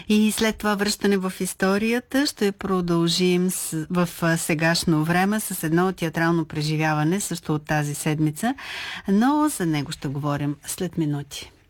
И след това връщане в историята ще продължим в сегашно време с едно театрално преживяване, също от тази седмица, но за него ще говорим след минути.